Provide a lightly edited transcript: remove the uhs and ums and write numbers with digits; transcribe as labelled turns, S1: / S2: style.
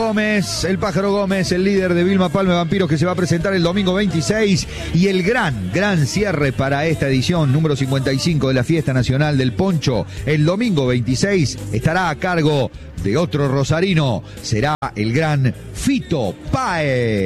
S1: el Pájaro Gómez, el líder de Vilma Palma Vampiros, que se va a presentar el domingo 26, y el gran cierre para esta edición número 55 de la Fiesta Nacional del Poncho, el domingo 26, estará a cargo de otro rosarino, será el gran Fito Páez.